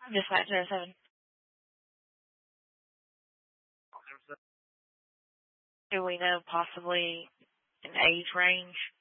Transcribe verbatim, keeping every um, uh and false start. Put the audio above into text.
Dispatch zero seven. Do we know possibly an age range?